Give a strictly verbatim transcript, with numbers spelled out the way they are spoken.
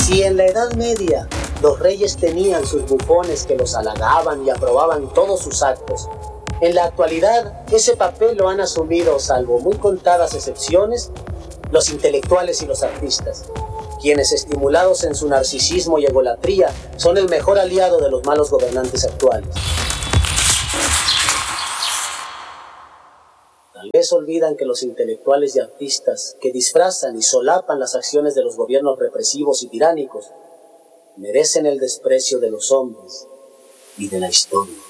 Si en la Edad Media los reyes tenían sus bufones que los halagaban y aprobaban todos sus actos, en la actualidad ese papel lo han asumido, salvo muy contadas excepciones, los intelectuales y los artistas, quienes, estimulados en su narcisismo y egolatría, son el mejor aliado de los malos gobernantes actuales. Tal vez olvidan que los intelectuales y artistas que disfrazan y solapan las acciones de los gobiernos represivos y tiránicos merecen el desprecio de los hombres y de la historia.